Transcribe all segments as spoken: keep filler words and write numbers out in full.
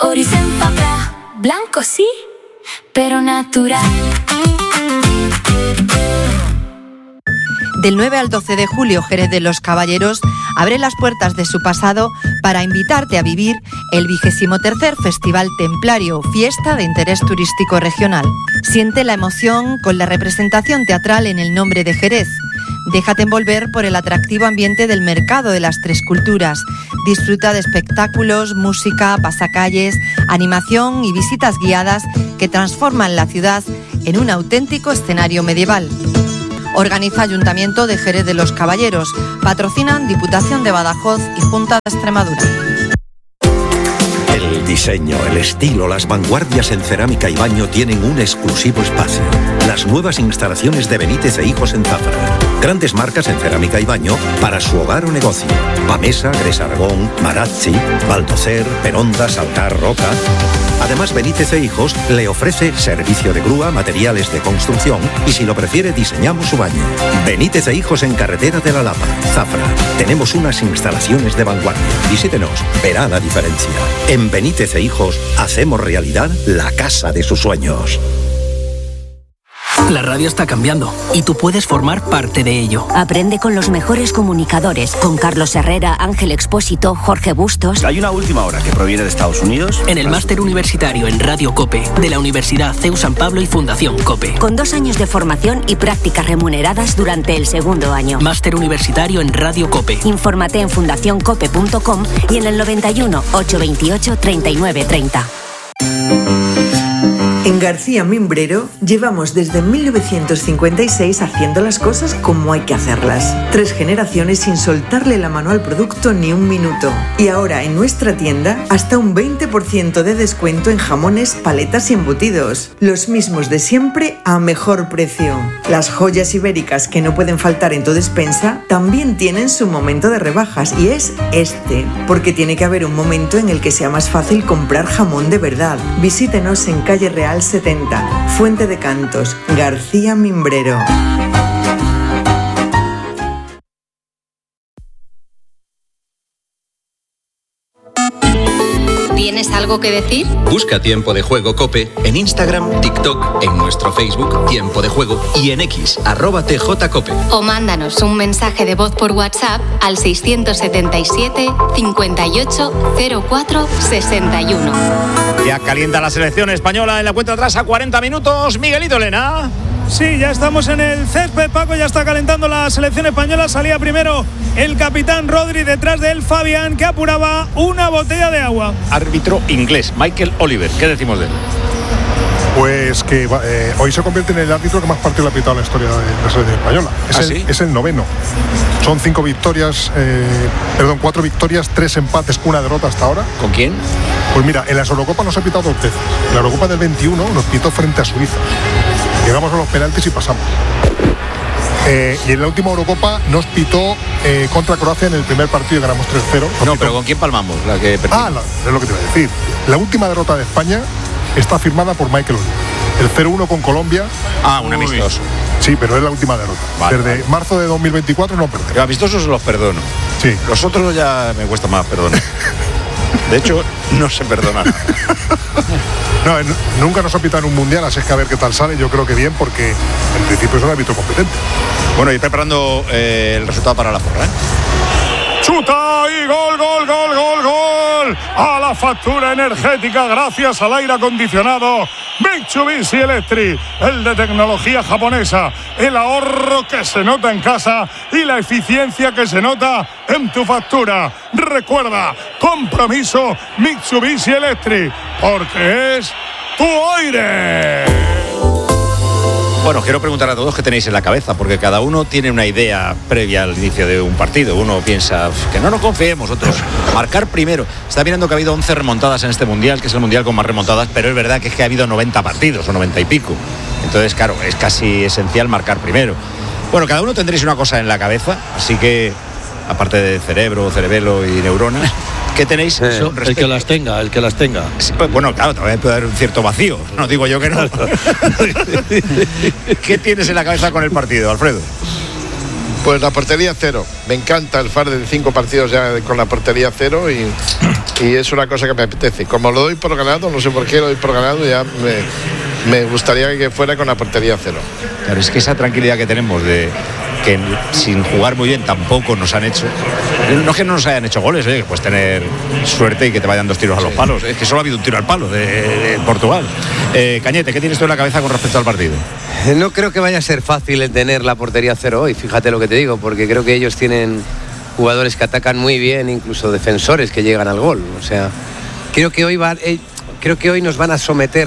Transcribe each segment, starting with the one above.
Origen Papá, blanco sí, pero natural. Del nueve al doce de julio, Jerez de los Caballeros abre las puertas de su pasado para invitarte a vivir el vigésimo tercer Festival Templario, fiesta de interés turístico regional. Siente la emoción con la representación teatral en el nombre de Jerez. Déjate envolver por el atractivo ambiente del Mercado de las Tres Culturas. Disfruta de espectáculos, música, pasacalles, animación y visitas guiadas que transforman la ciudad en un auténtico escenario medieval. Organiza Ayuntamiento de Jerez de los Caballeros. Patrocinan Diputación de Badajoz y Junta de Extremadura. El diseño, el estilo, las vanguardias en cerámica y baño tienen un exclusivo espacio. Las nuevas instalaciones de Benítez e Hijos en Zafra. Grandes marcas en cerámica y baño para su hogar o negocio. Pamesa, Gres Aragón, Marazzi, Baldocer, Peronda, Saltar, Roca. Además, Benítez e Hijos le ofrece servicio de grúa, materiales de construcción y, si lo prefiere, diseñamos su baño. Benítez e Hijos en Carretera de la Lapa, Zafra. Tenemos unas instalaciones de vanguardia. Visítenos, verá la diferencia. En Benítez e Hijos hacemos realidad la casa de sus sueños. La radio está cambiando y tú puedes formar parte de ello. Aprende con los mejores comunicadores, con Carlos Herrera, Ángel Expósito, Jorge Bustos. Hay una última hora que proviene de Estados Unidos. En el máster universitario en Radio COPE de la Universidad C E U San Pablo y Fundación COPE. Con dos años de formación y prácticas remuneradas durante el segundo año. Máster universitario en Radio COPE. Infórmate en fundación cope punto com y en el noventa y uno, ochocientos veintiocho, treinta y nueve treinta. En García Mimbrero llevamos desde mil novecientos cincuenta y seis haciendo las cosas como hay que hacerlas. Tres generaciones sin soltarle la mano al producto ni un minuto. Y ahora en nuestra tienda hasta un veinte por ciento de descuento en jamones, paletas y embutidos. Los mismos de siempre a mejor precio. Las joyas ibéricas que no pueden faltar en tu despensa también tienen su momento de rebajas y es este. Porque tiene que haber un momento en el que sea más fácil comprar jamón de verdad. Visítenos en Calle Real setenta, Fuente de Cantos, García Mimbrero. ¿Tienes algo que decir? Busca Tiempo de Juego COPE en Instagram, TikTok, en nuestro Facebook Tiempo de Juego y en X, arroba tjcope. O mándanos un mensaje de voz por WhatsApp al seiscientos setenta y siete, cincuenta y ocho, cero cuatro, sesenta y uno. Ya calienta la selección española en la cuenta atrás a cuarenta minutos. Miguelito Lena. Sí, ya estamos en el césped, Paco, ya está calentando la selección española. Salía primero el capitán Rodri, detrás de él Fabián, que apuraba una botella de agua. Árbitro inglés, Michael Oliver, ¿qué decimos de él? Pues que eh, hoy se convierte en el árbitro que más partido le ha pitado en la historia de la selección española. Es, ¿Ah, el, sí? es el noveno. Son cinco victorias, eh, perdón, cuatro victorias, tres empates, una derrota hasta ahora. ¿Con quién? Pues mira, en la Eurocopa nos ha pitado dos veces. En la Eurocopa del veintiuno nos pitó frente a Suiza. Llegamos a los penaltis y pasamos. Eh, y en la última Eurocopa nos pitó eh, contra Croacia en el primer partido y ganamos tres cero. No, pitó... pero ¿con quién palmamos? La que ah, la, es lo que te iba a decir. La última derrota de España está firmada por Michael Oliver. El cero uno con Colombia. Ah, un amistoso. Sí, pero es la última derrota. Vale, Desde vale. marzo de dos mil veinticuatro no perdemos. Los amistosos los perdono. Sí. Los otros ya me cuesta más perdonar. De hecho, no se perdona. No, en, nunca nos ha pitado en un mundial, así es que a ver qué tal sale. Yo creo que bien, porque en principio es un árbitro competente. Bueno, y preparando eh, el resultado para la porra, ¿eh? ¡Chuta! Y gol, gol, gol, gol, gol. A la factura energética gracias al aire acondicionado Mitsubishi Electric, el de tecnología japonesa, el ahorro que se nota en casa y la eficiencia que se nota en tu factura. Recuerda, compromiso Mitsubishi Electric, porque es tu aire. Bueno, quiero preguntar a todos qué tenéis en la cabeza, porque cada uno tiene una idea previa al inicio de un partido. Uno piensa que no nos confiemos, otros marcar primero. Está mirando que ha habido once remontadas en este Mundial, que es el Mundial con más remontadas, pero es verdad que es que ha habido noventa partidos o noventa y pico. Entonces, claro, es casi esencial marcar primero. Bueno, cada uno tendréis una cosa en la cabeza, así que, aparte de cerebro, cerebelo y neuronas, ¿qué tenéis? Eh, el que las tenga, el que las tenga. Sí, pues, bueno, claro, también puede haber un cierto vacío. No digo yo que no. ¿Qué tienes en la cabeza con el partido, Alfredo? Pues la portería cero. Me encanta el F A R de cinco partidos ya con la portería cero y, y es una cosa que me apetece. Como lo doy por ganado, no sé por qué lo doy por ganado, ya me, me gustaría que fuera con la portería cero. Claro, es que esa tranquilidad que tenemos de que sin jugar muy bien tampoco nos han hecho, no es que no nos hayan hecho goles, ¿eh? Que puedes tener suerte y que te vayan dos tiros a los palos, es que solo ha habido un tiro al palo de, de Portugal. eh, Cañete, ¿qué tienes tú en la cabeza con respecto al partido? No creo que vaya a ser fácil el tener la portería cero hoy, fíjate lo que te digo, porque creo que ellos tienen jugadores que atacan muy bien, incluso defensores que llegan al gol. O sea, creo que hoy va, eh, creo que hoy nos van a someter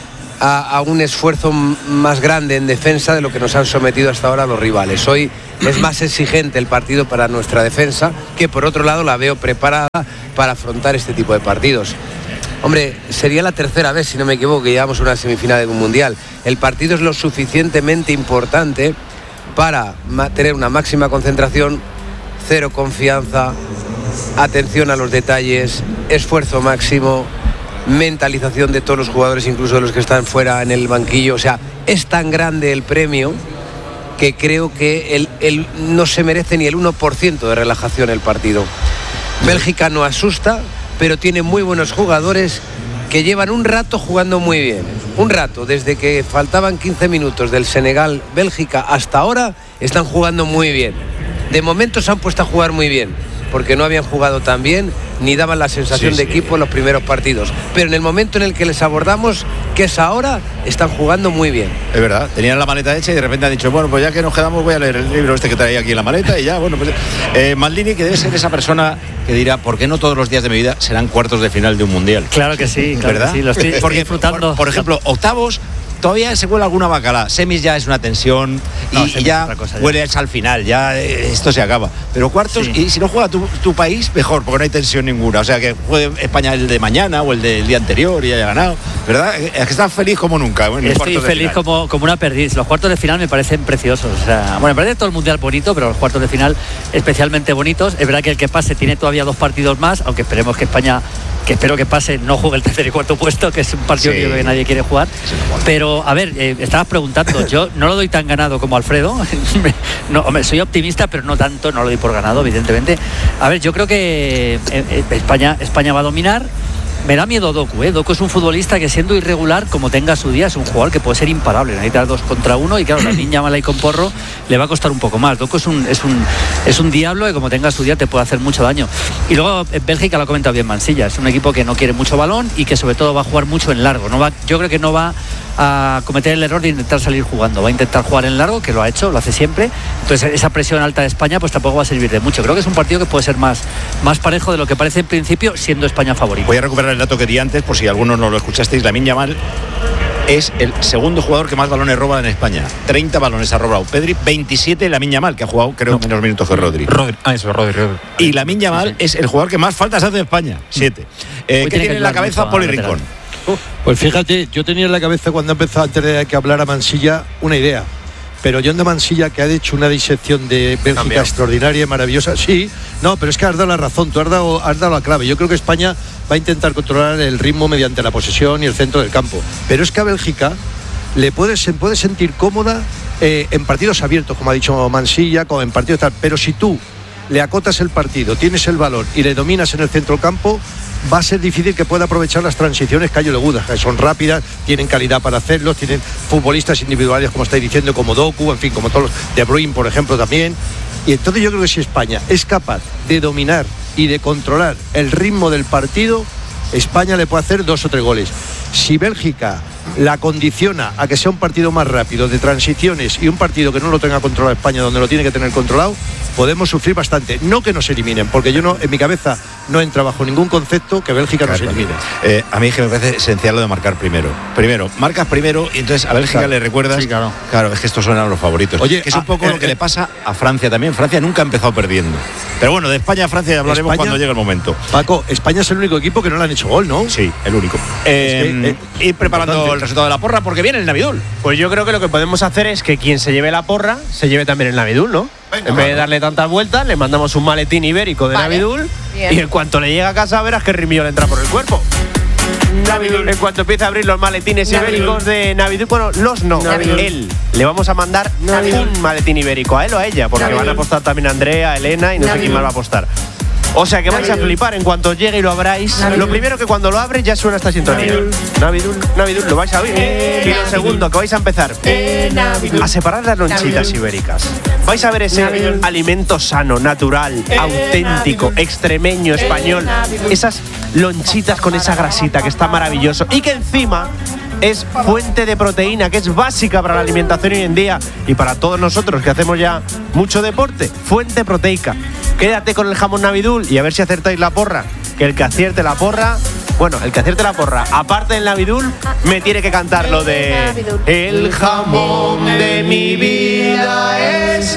A, a un esfuerzo más grande en defensa de lo que nos han sometido hasta ahora los rivales. Hoy es más exigente el partido para nuestra defensa, que por otro lado la veo preparada para afrontar este tipo de partidos. Hombre, sería la tercera vez, si no me equivoco, que llevamos una semifinal de un mundial. El partido es lo suficientemente importante para tener una máxima concentración, cero confianza, atención a los detalles, esfuerzo máximo, mentalización de todos los jugadores, incluso de los que están fuera en el banquillo. O sea, es tan grande el premio que creo que el, el no se merece ni el uno por ciento de relajación el partido. Bélgica no asusta, pero tiene muy buenos jugadores que llevan un rato jugando muy bien. Un rato, desde que faltaban quince minutos del Senegal-Bélgica hasta ahora, están jugando muy bien. De momento se han puesto a jugar muy bien, porque no habían jugado tan bien ni daban la sensación sí, de sí. equipo en los primeros partidos. Pero en el momento en el que les abordamos, que es ahora, están jugando muy bien. Es verdad, tenían la maleta hecha y de repente han dicho, bueno, pues ya que nos quedamos voy a leer el libro este que traía aquí en la maleta y ya, bueno, pues... Eh, Maldini, que debe ser esa persona que dirá, ¿por qué no todos los días de mi vida serán cuartos de final de un mundial? Claro que sí, claro ¿verdad? Que sí, lo estoy, estoy porque, disfrutando. Por, por ejemplo, octavos... Todavía se cuela alguna bacala, semis ya es una tensión no, y, y ya, ya huele al final, ya eh, esto se acaba. Pero cuartos, sí. Y si no juega tu, tu país, mejor, porque no hay tensión ninguna. O sea, que juegue España el de mañana o el del día anterior y haya ganado, ¿verdad? Es que estás feliz como nunca. En Estoy feliz como, como una perdiz. Los cuartos de final me parecen preciosos. O sea, bueno, me parece todo el mundial bonito, pero los cuartos de final especialmente bonitos. Es verdad que el que pase tiene todavía dos partidos más, aunque esperemos que España, que espero que pase, no juegue el tercer y cuarto puesto, que es un partido sí. que nadie quiere jugar. Sí, pero, a ver, eh, estabas preguntando, yo no lo doy tan ganado como Alfredo. no, hombre, soy optimista, pero no tanto, no lo doy por ganado, evidentemente. A ver, yo creo que eh, España, España va a dominar. Me da miedo Doku, ¿eh? Doku es un futbolista que, siendo irregular, como tenga su día, es un jugador que puede ser imparable, necesita dos contra uno y claro, la niña mala y con porro le va a costar un poco más. Doku es un, es un, es un diablo que, como tenga su día, te puede hacer mucho daño. Y luego en Bélgica lo ha comentado bien Mansilla, es un equipo que no quiere mucho balón y que sobre todo va a jugar mucho en largo. No va, yo creo que no va a cometer el error de intentar salir jugando, va a intentar jugar en largo, que lo ha hecho, lo hace siempre. Entonces esa presión alta de España pues tampoco va a servir de mucho. Creo que es un partido que puede ser más, más parejo de lo que parece en principio, siendo España favorito. Voy a recuperar el dato que di antes, por si algunos no lo escuchasteis. Lamine Yamal es el segundo jugador que más balones roba en España. treinta balones ha robado Pedri, veintisiete Lamine Yamal, que ha jugado creo no. menos minutos que Rodri. Rodri. Ah, eso, Rodri, Rodri. Y Lamine Yamal sí, sí. es el jugador que más faltas hace en España, siete. Eh, ¿Qué tiene, tiene en la cabeza Poli Rincón? Pues fíjate, yo tenía en la cabeza cuando empezó, antes de que hablara Mansilla, una idea. Pero John de Mansilla, que ha hecho una disección de Bélgica Cambiado. extraordinaria y maravillosa, sí, no, pero es que has dado la razón, tú has dado, has dado la clave. Yo creo que España va a intentar controlar el ritmo mediante la posesión y el centro del campo. Pero es que a Bélgica le puede, se puede sentir cómoda eh, en partidos abiertos, como ha dicho Mansilla, como en partidos tal. Pero si tú le acotas el partido, tienes el balón y le dominas en el centro del campo, va a ser difícil que pueda aprovechar las transiciones que hay Legudas, que son rápidas, tienen calidad para hacerlo, tienen futbolistas individuales, como estáis diciendo, como Doku, en fin, como todos los De Bruyne, por ejemplo, también. Y entonces yo creo que si España es capaz de dominar y de controlar el ritmo del partido, España le puede hacer dos o tres goles. Si Bélgica la condiciona a que sea un partido más rápido, de transiciones, y un partido que no lo tenga controlado España, donde lo tiene que tener controlado, podemos sufrir bastante. No que nos eliminen, porque yo no, en mi cabeza no entra bajo ningún concepto que Bélgica claro, nos elimine. Eh, a mí es que me parece esencial lo de marcar primero. Primero, marcas primero y entonces a Bélgica claro. le recuerdas. Sí, claro. Claro, es que estos son los favoritos. Oye, que es un poco a, eh, lo que eh, le pasa a Francia también. Francia nunca ha empezado perdiendo. Pero bueno, de España a Francia hablaremos España, cuando llegue el momento. Paco, España es el único equipo que no le han hecho gol, ¿no? Sí, el único. Eh, es que, eh, ir preparando importante. El resultado de la porra porque viene el Navidul. Pues yo creo que lo que podemos hacer es que quien se lleve la porra se lleve también el Navidul, ¿no? Venga, en vez de darle tantas vueltas, le mandamos un maletín ibérico de vale. Navidul. Bien. Y en cuanto le llega a casa verás que Rimillo le entra por el cuerpo. En cuanto empiece a abrir los maletines Navidul. ibéricos de Navidul, bueno, los no, Navidul. él. Le vamos a mandar Navidul. un maletín ibérico, a él o a ella, porque Navidul. van a apostar también Andrea, Elena y no sé Navidul. quién más va a apostar. O sea que vais a Navidul. flipar en cuanto llegue y lo abráis. Navidul. Lo primero que cuando lo abres ya suena esta sintonía. Navidul. Navidul, Navidul, lo vais a oír. Eh, Y lo Navidul. segundo, que vais a empezar Eh, Navidul. a separar las lonchitas Navidul. ibéricas. Vais a ver ese Navidul. alimento sano, natural, Eh, auténtico, Navidul. extremeño, español. Navidul. Esas lonchitas con esa grasita que está maravilloso y que encima es fuente de proteína, que es básica para la alimentación hoy en día y para todos nosotros que hacemos ya mucho deporte. Fuente proteica. Quédate con el jamón Navidul y a ver si acertáis la porra. Que el que acierte la porra, bueno, el que acierte la porra, aparte del Navidul, me tiene que cantar lo de el jamón de mi vida es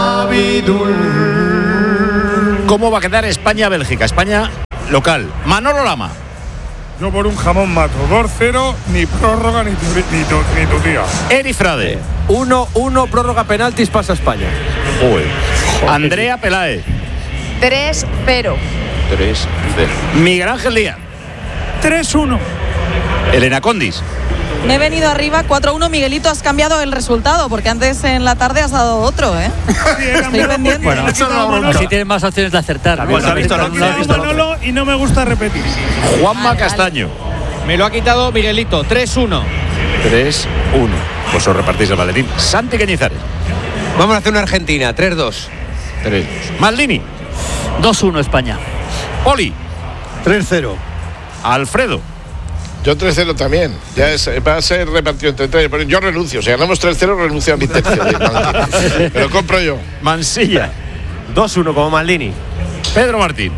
Navidul. ¿Cómo va a quedar España-Bélgica? España local. Manolo Lama. Yo por un jamón mato. dos cero, ni prórroga ni tu, ni tu, ni tu tía. Eri Frade. uno uno, prórroga, penaltis, pasa España. Uy. Andrea Peláez. tres cero. tres cero. Miguel Ángel Díaz. tres uno. Elena Condis. Me he venido arriba, cuatro uno. Miguelito, has cambiado el resultado, porque antes en la tarde has dado otro, ¿eh? Estoy pendiente. Bueno, así tienes más opciones de acertar. Bueno, visto, no, Manolo y no me gusta repetir. Juanma Castaño. Me lo ha quitado Miguelito, tres uno. tres uno. Pues os repartís el maletín. Santi Cañizares. Vamos a hacer una Argentina, tres dos. tres dos. Maldini. dos uno España. Oli. tres cero. Alfredo. Yo tres cero también. Ya es, va a ser repartido entre tres. Pero yo renuncio. Si ganamos tres cero, renuncio a mi tercio. Pero compro yo. Mansilla. dos uno como Maldini. Pedro Martín.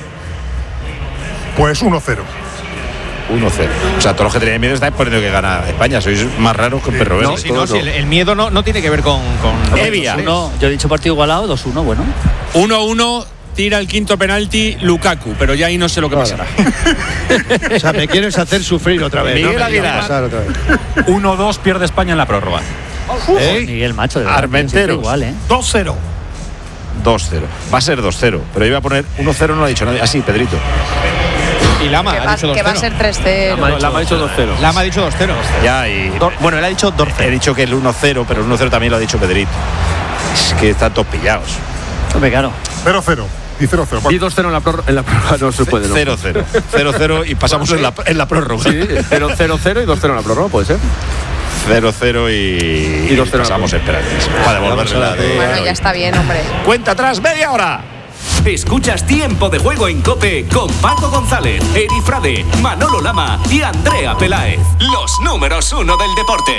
Pues uno cero. uno cero. O sea, todos los que tenéis miedo estáis poniendo que gana España. Sois más raros que un perro verde. No, si no, si el, el miedo no, no tiene que ver con. con Evia. No, yo he dicho partido igualado, dos uno, bueno. uno uno, tira el quinto penalti Lukaku, pero ya ahí no sé lo que pasará. O sea, me quieres hacer sufrir otra vez. Miguel ¿no? Aguilar. Pasar otra vez. uno dos, pierde España en la prórroga. ¿Eh? Miguel, macho, de verdad, Armenteros. igual, ¿eh? dos cero. dos cero. Va a ser dos cero. Pero iba a poner uno cero, no lo ha dicho nadie. Ah, sí, Pedrito. Y Lama Que ha va, dicho dos que va a cero. ser tres cero. Lama ha dicho dos cero. Lama ha dicho dos cero. Ya, y. Do- bueno, él ha dicho dos cero. He dicho que el uno cero, pero el uno cero también lo ha dicho Pedrito. Es que están todos pillados. Hombre, claro. cero cero. Y cero cero. Y dos cero en la prórroga, en la prórroga no se puede, ¿no? cero cero. cero cero y pasamos en la, en la prórroga. Sí, cero cero y dos cero en la prórroga, puede ser. cero cero y, Y dos cero pasamos esperantes. Para devolverle la de. Bueno, ya está bien, hombre. Cuenta atrás, media hora. Escuchas Tiempo de Juego en COPE con Paco González, Eri Frade, Manolo Lama y Andrea Peláez. Los números uno del deporte.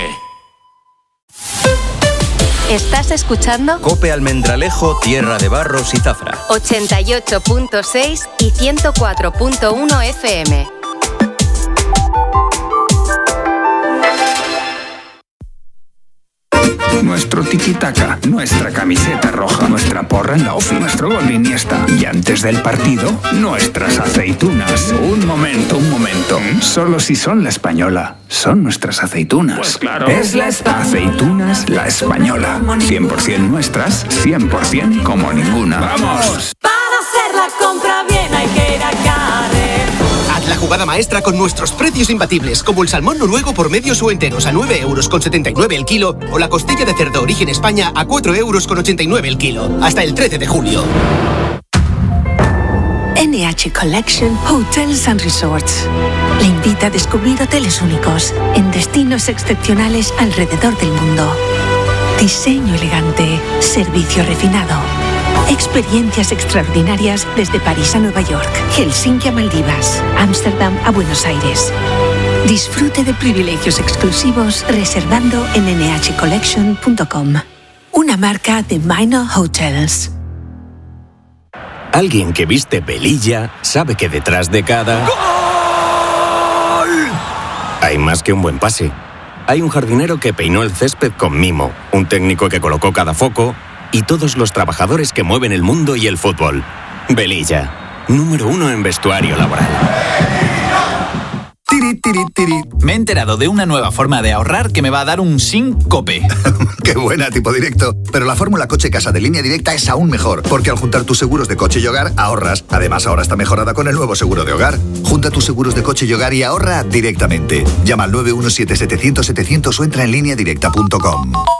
¿Estás escuchando? Cope Almendralejo, Tierra de Barros y Zafra. ochenta y ocho punto seis y ciento cuatro punto uno F M. Nuestro tiki-taka, nuestra camiseta roja, nuestra porra en la ofi, nuestro gol de Iniesta. Y antes del partido, nuestras aceitunas. Un momento, un momento. Solo si son la española, son nuestras aceitunas. Pues claro. Es la espa- aceitunas La Española. cien por ciento nuestras, cien por ciento como ninguna. ¡Vamos! Para hacer la compra bien hay que ir a Carrer. Haz la jugada maestra con nuestros precios imbatibles, como el salmón noruego por medios o enteros a nueve euros con setenta y nueve el kilo, o la costilla de cerdo origen España a cuatro euros con ochenta y nueve el kilo, hasta el trece de julio. N H Collection Hotels and Resorts le invita a descubrir hoteles únicos en destinos excepcionales alrededor del mundo. Diseño elegante, servicio refinado, experiencias extraordinarias desde París a Nueva York, Helsinki a Maldivas, Ámsterdam a Buenos Aires. Disfrute de privilegios exclusivos reservando en n h collection punto com, una marca de Minor Hotels. Alguien que viste velilla sabe que detrás de cada ¡gol! Hay más que un buen pase. Hay un jardinero que peinó el césped con mimo, un técnico que colocó cada foco y todos los trabajadores que mueven el mundo y el fútbol. Velilla, número uno en vestuario laboral. Tiri, tiri, tiri. Me he enterado de una nueva forma de ahorrar que me va a dar un síncope. Qué buena, tipo directo. Pero la fórmula coche casa de Línea Directa es aún mejor, porque al juntar tus seguros de coche y hogar, ahorras. Además, ahora está mejorada con el nuevo seguro de hogar. Junta tus seguros de coche y hogar y ahorra directamente. Llama al nueve uno siete, setecientos, setecientos o entra en línea directa punto com.